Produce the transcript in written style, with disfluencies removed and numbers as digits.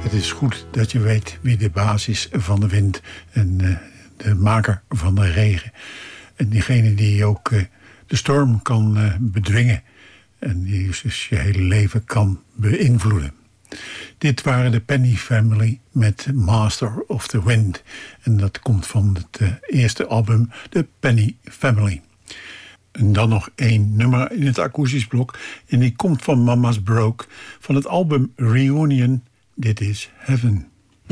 Het is goed dat je weet wie de baas is van de wind en de maker van de regen. En diegene die ook de storm kan bedwingen. En die dus je hele leven kan beïnvloeden. Dit waren de Penny Family met Master of the Wind. En dat komt van het eerste album, The Penny Family. En dan nog 1 nummer in het akoestisch blok. En die komt van Mama's Broke van het album Reunion. Dit is Heaven.